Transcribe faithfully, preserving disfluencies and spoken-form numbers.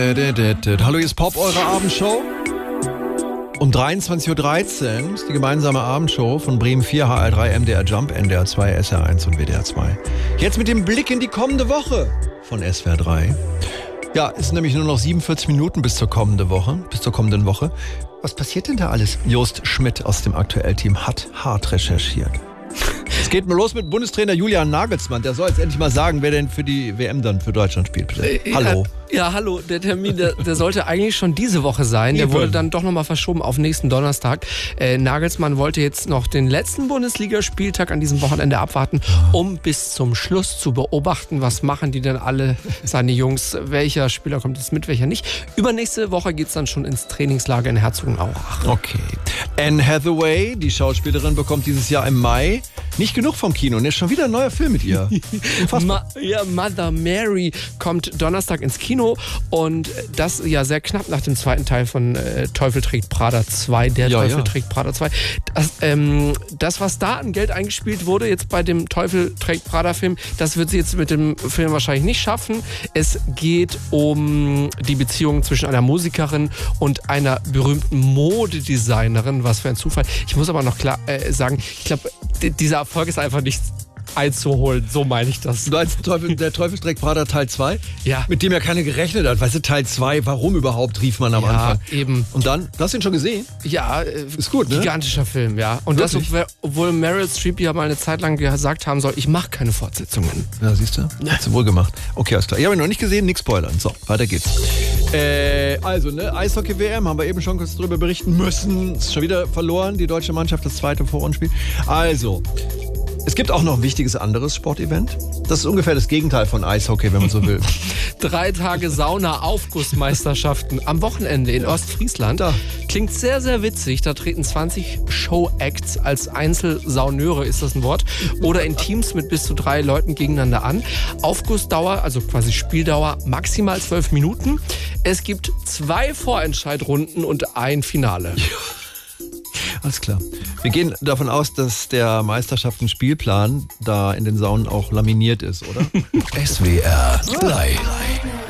Hallo, hier ist Pop, eure Abendshow. Um dreiundzwanzig Uhr dreizehn ist die gemeinsame Abendshow von Bremen vier, H R drei, M D R Jump, N D R zwei, S R eins und W D R zwei. Jetzt mit dem Blick in die kommende Woche von S W R drei. Ja, es sind nämlich nur noch siebenundvierzig Minuten bis zur kommenden Woche, bis zur kommenden Woche. Was passiert denn da alles? Jost Schmidt aus dem Aktuell-Team hat hart recherchiert. Es geht mal los mit Bundestrainer Julian Nagelsmann. Der soll jetzt endlich mal sagen, wer denn für die W M dann für Deutschland spielt. Bitte. Äh, Hallo. Ja, ja, hallo. Der Termin, der, der sollte eigentlich schon diese Woche sein. Der wurde dann doch nochmal verschoben auf nächsten Donnerstag. Äh, Nagelsmann wollte jetzt noch den letzten Bundesligaspieltag an diesem Wochenende abwarten, um bis zum Schluss zu beobachten, was machen die denn alle, seine Jungs, welcher Spieler kommt jetzt mit, welcher nicht. Übernächste Woche geht es dann schon ins Trainingslager in Herzogenaurach. Okay. Anne Hathaway, die Schauspielerin, bekommt dieses Jahr im Mai nicht genug vom Kino. Und jetzt schon wieder ein neuer Film mit ihr. Ma- ja, Mother Mary kommt Donnerstag ins Kino und das ja sehr knapp nach dem zweiten Teil von äh, Teufel trägt Prada zwei, der ja, Teufel ja. trägt Prada zwei. Das, ähm, das, was da an Geld eingespielt wurde, jetzt bei dem Teufel trägt Prada Film, das wird sie jetzt mit dem Film wahrscheinlich nicht schaffen. Es geht um die Beziehung zwischen einer Musikerin und einer berühmten Modedesignerin. Was für ein Zufall. Ich muss aber noch klar äh, sagen, ich glaube, d- dieser Erfolg ist einfach nicht einzuholen, so meine ich das. Du meinst Teufel, der Teufel trägt Prada Teil zwei? Ja. Mit dem ja keiner gerechnet hat. Weißt du, Teil zwei, warum überhaupt, rief man am Ja, Anfang. eben. Und dann, du hast ihn schon gesehen? Ja, äh, Ist gut, ne? Gigantischer Film, ja. Und Wirklich? das, obwohl, obwohl Meryl Streep ja mal eine Zeit lang gesagt haben soll, ich mache keine Fortsetzungen. Ja, siehst du? Hat sie wohl gemacht. Okay, alles klar. Ich habe ihn noch nicht gesehen, nix spoilern. So, weiter geht's. Äh, also, ne, Eishockey-W M, haben wir eben schon kurz drüber berichten müssen. Ist schon wieder verloren, die deutsche Mannschaft, das zweite Vorrundenspiel. Also, es gibt auch noch ein wichtiges anderes Sportevent. Das ist ungefähr das Gegenteil von Eishockey, wenn man so will. Drei Tage Sauna-Aufgussmeisterschaften am Wochenende in Ostfriesland. Da. Klingt sehr, sehr witzig. Da treten zwanzig Show-Acts als Einzelsauneure, ist das ein Wort, oder in Teams mit bis zu drei Leuten gegeneinander an. Aufgussdauer, also quasi Spieldauer, maximal zwölf Minuten. Es gibt zwei Vorentscheidrunden und ein Finale. Alles klar. Wir gehen davon aus, dass der Meisterschaften-Spielplan da in den Saunen auch laminiert ist, oder? S W R drei.